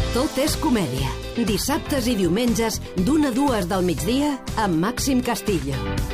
Tot és comèdia. Dissabtes i diumenges, d'1 a 2 del migdia, amb Màxim Castillo.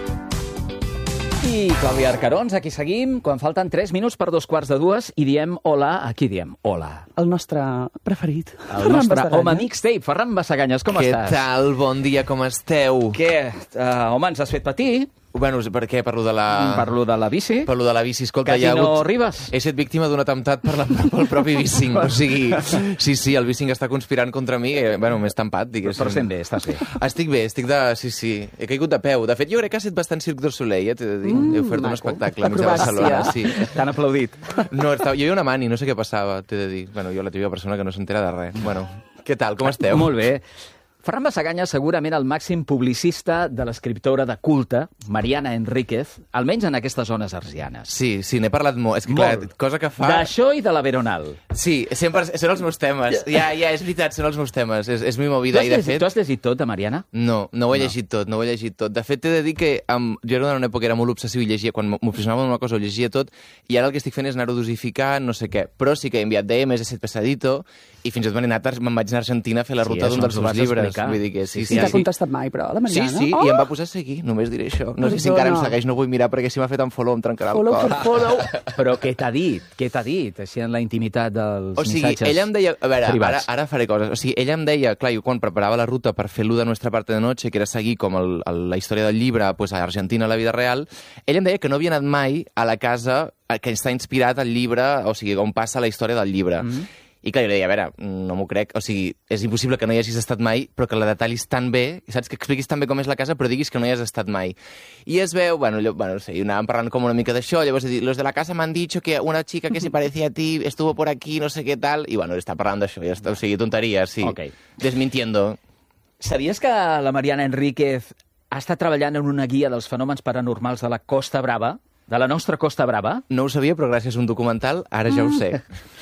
I Clàudia Arcarons, aquí seguim, quan falten 3 minuts per 2:45 i diem hola. A qui diem hola? El nostre preferit. El nostre home mixtape, Ferran Bassaganyes, com estàs? Què tal? Bon dia, com esteu? Què? Home, ens has fet patir. Bueno, per què? Parlo de la... Parlo de la bici. Parlo de la bici. Escolta, Quasi hi ha hagut... no arribes. He estat víctima d'un atemptat pel propi Bicing. O sigui, sí, el Bicing està conspirant contra mi. Bueno, m'he estampat, diguéssim. Però sent bé, estàs bé. Estic bé, estic de... Sí. He caigut de peu. De fet, jo crec que ha estat bastant Cirque du Soleil, t'he de dir. He ofert un espectacle a Barcelona. Sí. T'han aplaudit. No, jo hi havia una mani, no sé què passava, t'he de dir. Bueno, jo la típica persona que no s'entera de res. Bueno, què tal? Com esteu? Molt bé. Ferran Bassaganyes, segurament el màxim publicista de l'escriptora de culte, Mariana Enríquez, almenys en aquestes zones arsianes. Sí, n'he parlat molt. És que, clar, cosa que fa... D'això i de la Veronal. Sí, sempre són els meus temes. Ja, és veritat, són els meus temes. És mi movida. Tu has llegit tot, de Mariana? No ho he llegit tot, no ho he llegit tot. De fet, t'he de dir que jo era en una època era molt obsessiu i llegia, quan m'obsessionava amb una cosa ho llegia tot, i ara el que estic fent és anar-ho dosificant, no sé què. Però sí que he enviat DMs, he set pesadito, i fins i tot me'n vaig anar a Argentina a fer la ruta d'un dels seus llibres. Vull dir que sí. I t'ha contestat mai, però, la Mariana? Sí, i em va posar a seguir, només diré això. No sé si encara em segueix, no vull mirar, perquè si m'ha fet un follow em trencarà el cor. Follow. Però què t'ha dit? Què t'ha dit, així en la intimitat dels missatges? O sigui, ella em deia... A veure, ara faré coses. O sigui, ella em deia, clar, jo quan preparava la ruta per fer l'1 de Nuestra parte de noche, que era seguir com la història del llibre pues, a Argentina, a la vida real, ella em deia que no havia anat mai a la casa que està inspirat al llibre, o sigui, on passa la història del llibre. I clar, jo deia, a veure, no m'ho crec, o sigui, és impossible que no hi hagis estat mai, però que la detallis tan bé, saps, que expliquis tan bé com és la casa, però diguis que no hi has estat mai. I es veu, bueno, sí, anàvem parlant com una mica d'això, llavors he dit, los de la casa m'han dicho que una chica que se parecía a ti estuvo por aquí, no sé què tal, i bueno, està parlant d'això, ja està, o sigui, tonteries, sí. Okay. Desmintiendo. Sabies que la Mariana Enríquez ha estat treballant en una guia dels fenòmens paranormals de la Costa Brava, de la nostra Costa Brava? No ho sabia, però gràcies a un documental ara ja ho sé.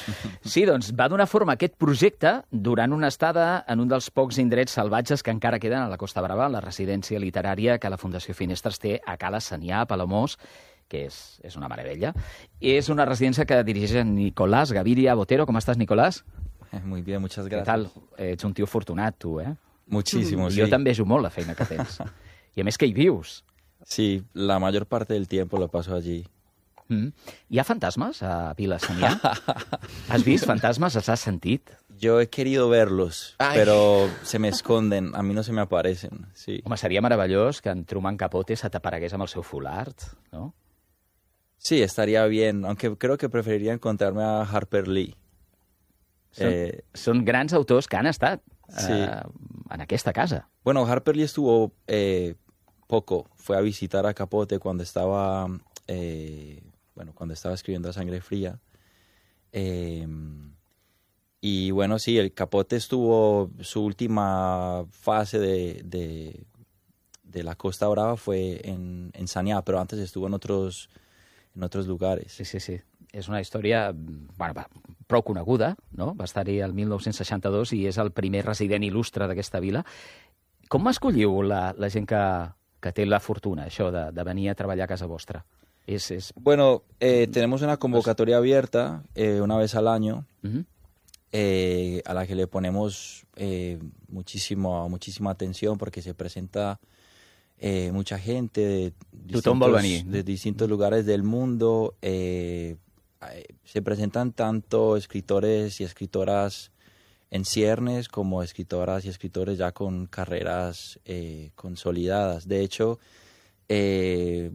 Sí, doncs va donar forma a aquest projecte durant una estada en un dels pocs indrets salvatges que encara queden a la Costa Brava, la residència literària que la Fundació Finestres té a Cala Sanyà, a Palamós, que és una meravella. És una residència que dirigeix Nicolás Gaviria Botero. Com estàs, Nicolás? Muy bien, muchas gracias. Què tal? Ets un tio afortunat, tu, eh? Muchísimo, sí. Jo també vejo molt la feina que tens. I a més que hi vius. Sí, la mayor parte del tiempo lo paso allí. ¿Hi ha fantasmes a Vila Sanyà? ¿Has vist fantasmes? ¿Els has sentit? Yo he querido verlos, pero se me esconden. A mí no se me aparecen. Sí. Home, seria meravellós que en Truman Capote se t'aparegués amb el seu fulard, no? Sí, estaría bien, aunque creo que preferiría encontrarme a Harper Lee. Són grans autors que han estat en aquesta casa. Bueno, Harper Lee estuvo poco. Fue a visitar a Capote cuando estaba escribiendo A Sangre Fría. Y bueno, sí, el Capote estuvo, su última fase de la Costa Brava fue en Sanyà, pero antes estuvo en otros lugares. Sí. És una història prou coneguda, no? Va estar-hi el 1962 i és el primer resident il·lustre d'aquesta vila. Com escolliu la gent que té la fortuna, això de venir a treballar a casa vostra? Bueno, tenemos una convocatoria abierta una vez al año a la que le ponemos muchísima atención porque se presenta mucha gente de distintos lugares del mundo. Se presentan tanto escritores y escritoras en ciernes como escritoras y escritores ya con carreras consolidadas. De hecho, es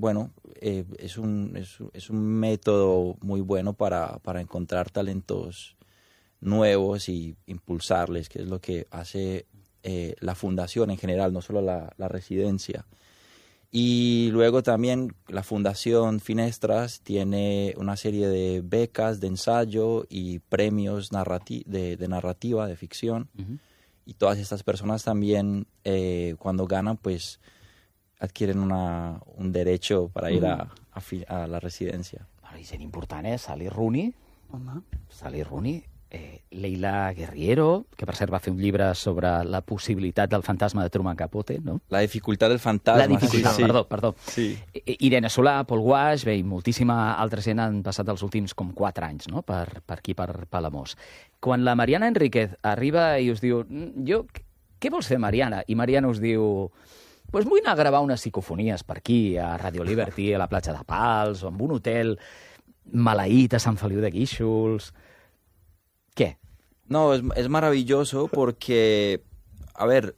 un método muy bueno para encontrar talentos nuevos y impulsarles, que es lo que hace la fundación en general, no solo la residencia. Y luego también la Fundación Finestras tiene una serie de becas de ensayo y premios de narrativa, de ficción. Y todas estas personas también, cuando ganan, pues adquieren un derecho para ir a la residencia. I és important, Sally Rooney. Sally Rooney Leila Guerriero, que per cert va fer un llibre sobre la possibilitat del fantasma de Truman Capote, no? La dificultat del fantasma. La dificultat, sí. perdó. Sí. Irene Solà, Paul Guaix, bé, i moltíssima altra gent han passat els últims com 4 anys, no?, per aquí, per Palamós. Quan la Mariana Enríquez arriba i us diu, què vols fer, Mariana? I Mariana us diu, pues vull anar a gravar unes psicofonies per aquí, a Radio Liberty, a la platja de Pals, o en un hotel maleït a Sant Feliu de Guíxols. ¿Qué? No, es maravilloso porque, a ver,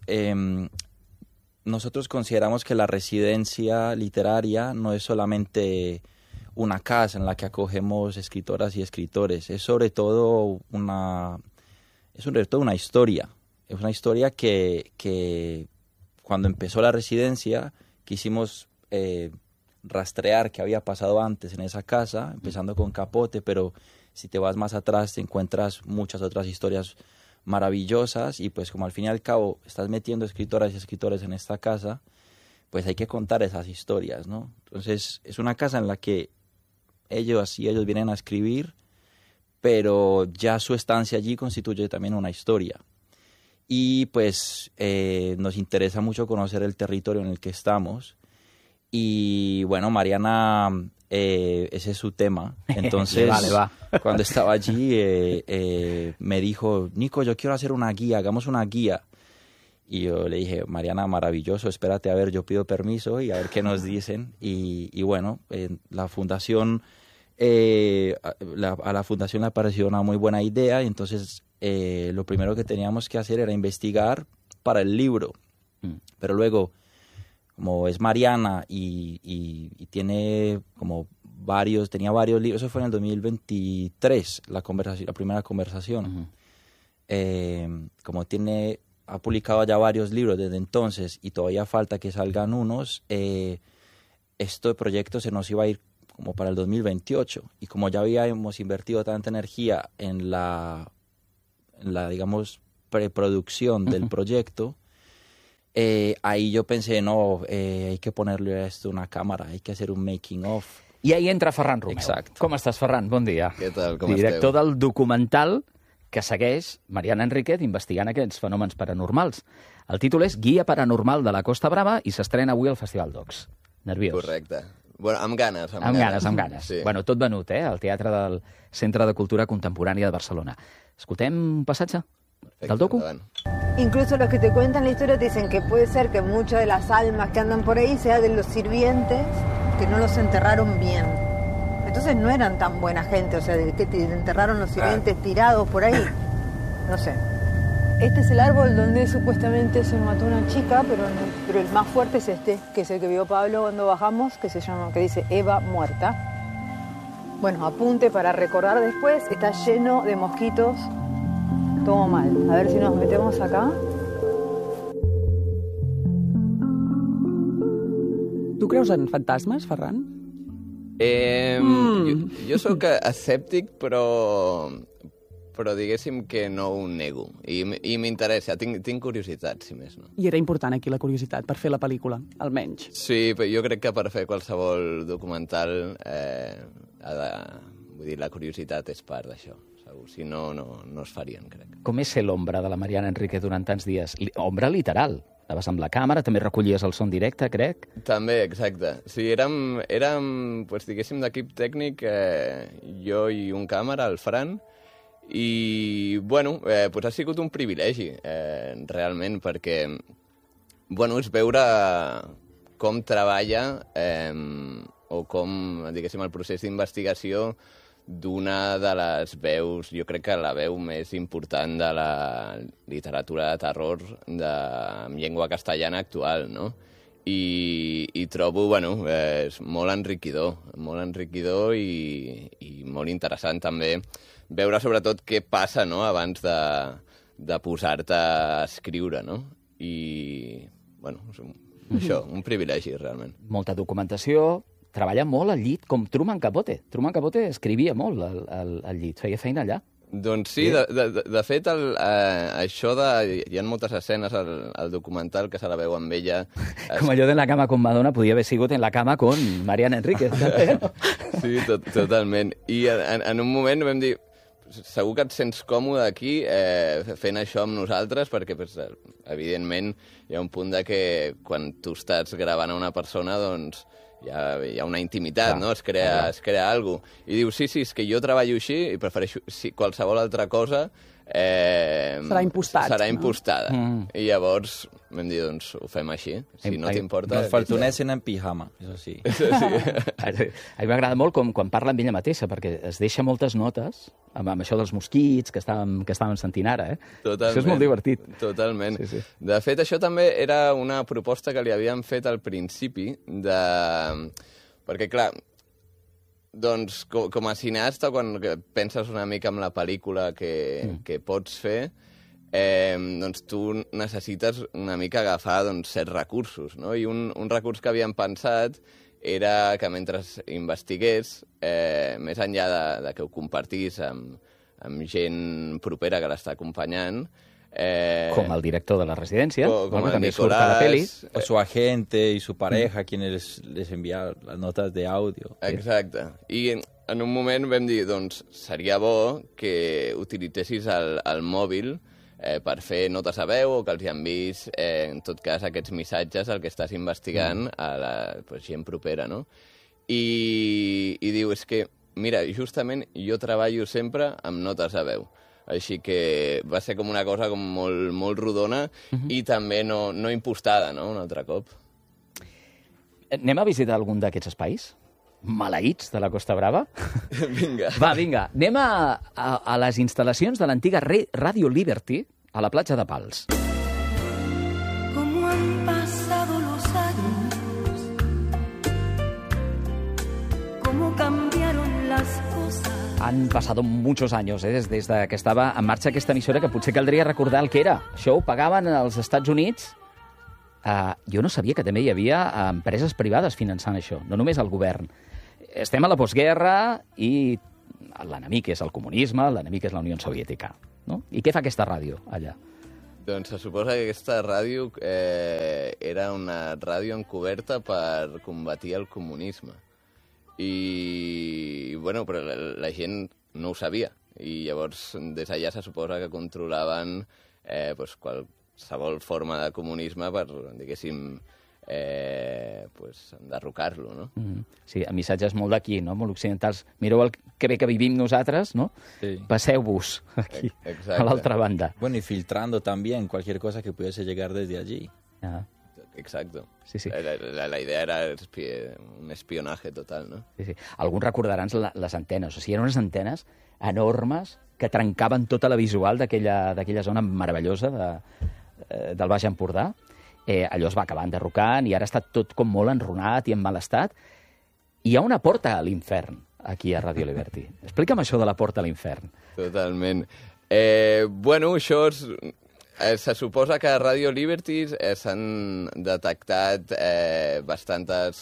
nosotros consideramos que la residencia literaria no es solamente una casa en la que acogemos escritoras y escritores, es sobre todo una historia. Es una historia que cuando empezó la residencia quisimos rastrear qué había pasado antes en esa casa, empezando con Capote, pero si te vas más atrás te encuentras muchas otras historias maravillosas y pues como al fin y al cabo estás metiendo escritoras y escritores en esta casa, pues hay que contar esas historias, ¿no? Entonces es una casa en la que ellos vienen a escribir, pero ya su estancia allí constituye también una historia. Y pues nos interesa mucho conocer el territorio en el que estamos. Y bueno, Mariana, ese es su tema. Entonces, cuando estaba allí, me dijo, Nico, yo quiero hacer una guía, hagamos una guía. Y yo le dije, Mariana, maravilloso, espérate a ver, yo pido permiso y a ver qué nos dicen. Y bueno, la fundación, a la fundación le pareció una muy buena idea. Y entonces lo primero que teníamos que hacer era investigar para el libro. Pero luego, como es Mariana y tiene tenía varios libros, eso fue en el 2023, la primera conversación. Como ha publicado ya varios libros desde entonces y todavía falta que salgan unos, este proyecto se nos iba a ir como para el 2028. Y como ya habíamos invertido tanta energía en la digamos, preproducción del proyecto, ahí yo pensé, no, hay que ponerle a esto una cámara, hay que hacer un making of. I ahí entra Ferran Romeu. Exacte. Com estàs, Ferran? Bon dia. Què tal, com Director esteu? del documental que segueix Mariana Enríquez investigant aquests fenòmens paranormals. El títol és Guia Paranormal de la Costa Brava i s'estrena avui al Festival Docs. Nerviós. Correcte. Bueno, amb ganes. Amb ganes. Sí. Bueno, tot venut, al Teatre del Centre de Cultura Contemporània de Barcelona. Escoltem un passatge del docu? Endavant. Incluso los que te cuentan la historia te dicen que puede ser que muchas de las almas que andan por ahí sea de los sirvientes que no los enterraron bien. Entonces no eran tan buena gente, o sea, de que te enterraron los sirvientes tirados por ahí. No sé. Este es el árbol donde supuestamente se mató una chica, pero el más fuerte es este, que es el que vio Pablo cuando bajamos, que dice Eva muerta. Bueno, apunte para recordar después, está lleno de mosquitos, todo mal. A ver si nos metemos acá. Tu creus en fantasmes, Ferran? Jo sóc escèptic, però diguéssim que no ho nego. I m'interessa, tinc curiositat, si més no. I era important aquí la curiositat per fer la pel·lícula, almenys. Sí, però jo crec que per fer qualsevol documental vull dir, la curiositat és part d'això. Si no, no es farien, crec. Com és ser l'ombra de la Mariana Enríquez durant tants dies? Ombra literal. Anaves amb la càmera, també recollies el son directe, crec. També, exacte. Sí, érem pues, diguéssim, d'equip tècnic, jo i un càmera, el Fran, i, bueno, pues ha sigut un privilegi, realment, perquè, bueno, és veure com treballa o com, diguéssim, el procés d'investigació d'una de les veus, jo crec que la veu més important de la literatura de terror en llengua castellana actual, no? I trobo, bueno, és molt enriquidor i molt interessant també veure sobretot què passa, no?, abans de posar-te a escriure, no? I, bueno, això, un privilegi, realment. Molta documentació, treballa molt al llit, com Truman Capote. Truman Capote escrivia molt al llit, feia feina allà. Doncs sí, de fet, això hi ha moltes escenes al documental que se la veu amb ella. Com allò de la cama con Madonna podia haver sigut en la cama con Mariana Enríquez. Sí, totalment. I en un moment vam dir, segur que et sents còmode aquí fent això amb nosaltres, perquè pues, evidentment hi ha un punt de que quan tu estàs gravant a una persona, doncs hi ha una intimitat, no? Es crea alguna cosa. I dius, sí, és que jo treballo així i prefereixo qualsevol altra cosa serà impostada. I llavors vam dir, doncs, ho fem així. Si no t'importa... Nos faltonesen en pijama, això sí. A mi m'agrada molt quan parla amb ella mateixa, perquè es deixa moltes notes amb això dels mosquits que estàvem sentint ara. Totalment. Això és molt divertit. Totalment. Sí. De fet, això també era una proposta que li havíem fet al principi, perquè, clar, doncs, com a cineasta, quan penses una mica en la pel·lícula que pots fer, doncs tu necessites una mica agafar certs recursos, no? I un recurs que havíem pensat era que mentre investigués, més enllà de que ho compartís amb gent propera que l'està acompanyant, com el director de la residència, com el també surt a la peli. O su agente y su pareja, quienes les envía las notas de audio. Exacte. I en un moment vam dir, doncs, seria bo que utilitzessis el mòbil per fer notes a veu o que els enviïs, en tot cas, aquests missatges al que estàs investigant a la gent propera, no? I diu, és que, mira, justament jo treballo sempre amb notes a veu. Així que va ser com una cosa com molt rodona i també no impostada, no?, un altre cop. Anem a visitar algun d'aquests espais maleïts de la Costa Brava? Vinga. Va, vinga. Anem a les instal·lacions de l'antiga Radio Liberty a la platja de Pals. Como han pasado los años, como cambiaron las cosas. Han passat muchos años, des de que estava en marxa aquesta emissora, que potser caldria recordar el que era. Això ho pagaven als Estats Units. Jo no sabia que també hi havia empreses privades finançant això, no només el govern. Estem a la postguerra i l'enemic és el comunisme, l'enemic és la Unió Soviètica. No? I què fa aquesta ràdio allà? Doncs se suposa que aquesta ràdio era una ràdio encoberta per combatir el comunisme. I, bueno, però la gent no ho sabia. I llavors, des d'allà se suposa que controlaven qualsevol forma de comunisme per, diguéssim, enderrocar-lo, no? Sí, missatges molt d'aquí, no? Molt occidentals. Mireu que bé que vivim nosaltres, no? Sí. Passeu-vos aquí, a l'altra banda. Bueno, y filtrando también cualquier cosa que pudiese llegar desde allí. Exacto. Sí. La idea era un espionaje total, ¿no? Sí. Alguns recordaran les antenes. O sigui, eren unes antenes enormes que trencaven tota la visual d'aquella zona meravellosa del Baix Empordà. Allò es va acabar enderrocant i ara està tot com molt enrunat i en mal estat. Hi ha una porta a l'infern aquí a Radio Liberty. Explica'm això de la porta a l'infern. Totalment. Bueno, això és... Se suposa que a Radio Liberty s'han detectat bastantes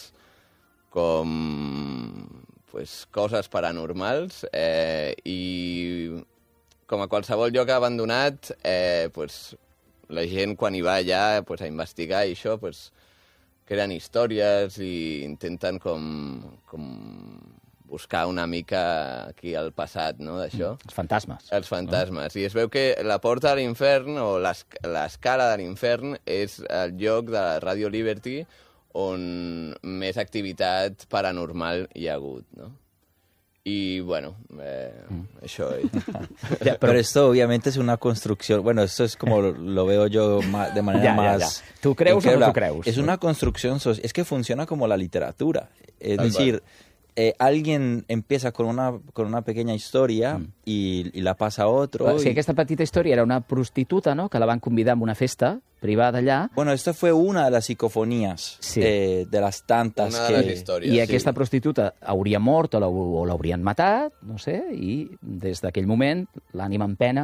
coses paranormals i com a qualsevol lloc abandonat, la gent quan hi va allà a investigar i això, creen històries i intenten com buscar una mica aquí al passat, no?, d'això. Els fantasmes. Els fantasmes. I es veu que la porta de l'infern, o l'escala de l'infern, és el lloc de la Radio Liberty on més activitat paranormal hi ha hagut, no? Y bueno, eso es. Pero esto obviamente es una construcción, bueno, esto es como lo veo yo de manera más... ¿Tú crees o no tú crees? Es una construcción, es que funciona como la literatura. Es decir, alguien empieza con una pequeña historia y la pasa a otro. Sí, aquesta petita història era una prostituta, no?, que la van convidar a una festa privada allà. Bueno, esta fue una de las psicofonías, de las tantas una de les històries, I aquesta prostituta hauria mort o l'haurien matat, no sé, i des d'aquell moment l'ànima en pena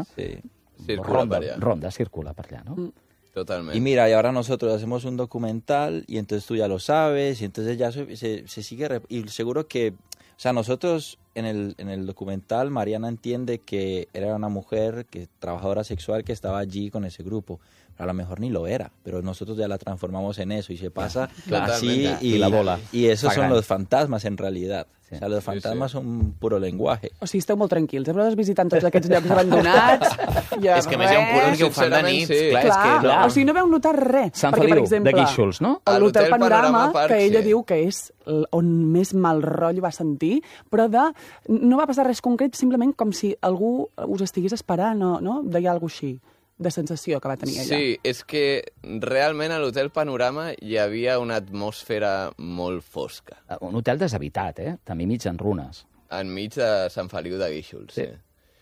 circula per allà, no? Totalmente. Y mira, y ahora nosotros hacemos un documental y entonces tú ya lo sabes y entonces ya se sigue... Y seguro que, o sea, nosotros en el documental Mariana entiende que era una mujer, trabajadora sexual que estaba allí con ese grupo. A lo mejor ni lo era, pero nosotros ya la transformamos en eso y se pasa así y la bola. Y esos son los fantasmas en realidad. Sí. O sea, los fantasmas son puro lenguaje. O sigui, esteu molt tranquils. Vosaltres visitant tots aquests llocs abandonats... És que a més hi ha un punt que ho fan de nit. Sí. Clar. O sigui, no veu notar res. Sant Feliu, de Guíxols, no? L'Hotel Panorama, que ella diu que és on més mal rotllo va sentir, però no va passar res concret, simplement com si algú us estigués esperant, no? Deia alguna cosa així, de sensació que va tenir ella. Sí, és que realment a l'Hotel Panorama hi havia una atmosfera molt fosca. Un hotel deshabitat, també mig en runes. Enmig de Sant Feliu de Guíxols, sí.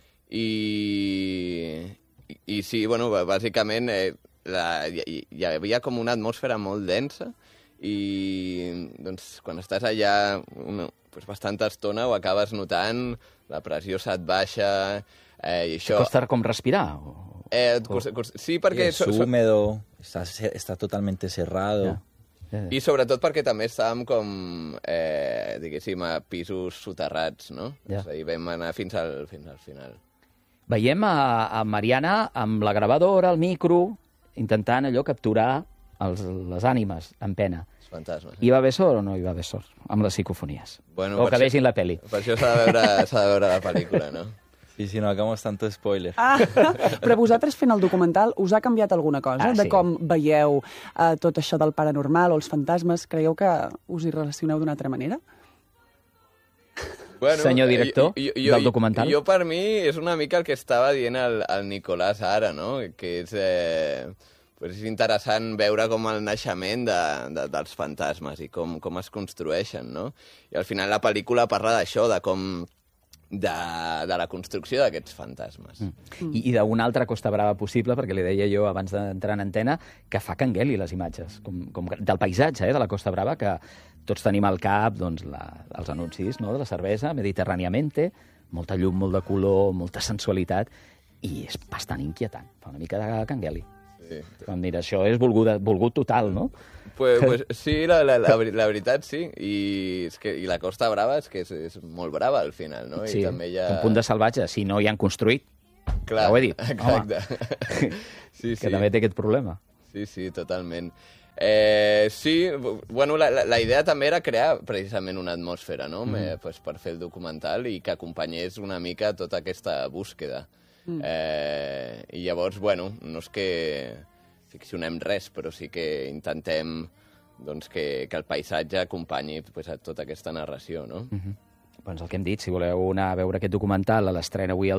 I sí, bueno, bàsicament hi havia com una atmosfera molt densa i doncs, quan estàs allà bastanta estona ho acabes notant, la pressió se't baixa... i això... Costa com respirar? Sí, perquè... Es húmedo, está totalmente cerrado. I sobretot perquè també estàvem com, diguéssim, a pisos soterrats, no? És a dir, vam anar fins al final. Veiem a Mariana amb la gravadora, el micro, intentant allò capturar les ànimes en pena. Els fantasmes. Hi va haver sort o no hi va haver sort amb les psicofonies? Bueno, o que vegin la pel·li. Per això s'ha de veure la pel·lícula, no? Sí, si no hagamos tanto spoiler. Però vosaltres fent el documental us ha canviat alguna cosa? Sí. De com veieu tot això del paranormal o els fantasmes? Creieu que us hi relacioneu d'una altra manera? Bueno, senyor director del documental? Jo, per mi, és una mica el que estava dient el Nicolàs ara, no? Que és interessant veure com el naixement dels fantasmes i com es construeixen, no? I al final la pel·lícula parla d'això, de la construcció d'aquests fantasmes. I d'una altra Costa Brava possible, perquè li deia jo abans d'entrar en antena, que fa cangueli les imatges, com del paisatge de la Costa Brava, que tots tenim al cap doncs, els anuncis de la cervesa, Mediterràniamente, molta llum, molt de color, molta sensualitat, i és bastant inquietant, fa una mica de cangueli. Sí. Mira, això és volgut total, no? Pues sí, la veritat sí, i la Costa Brava és que és molt brava al final, no? Sí, I també un punt de salvatge, si no hi han construït, clar, ja ho he dit. Exacte. Sí. Que també té aquest problema. Sí, totalment. Sí, bueno, la idea també era crear precisament una atmosfera, no? Per fer el documental i que acompanyés una mica tota aquesta búsqueda. I llavors, bueno, no és que ficcionem res, però sí que intentem doncs, que el paisatge acompanyi a tota aquesta narració, no? Doncs el que hem dit, si voleu anar a veure aquest documental a l'estrena avui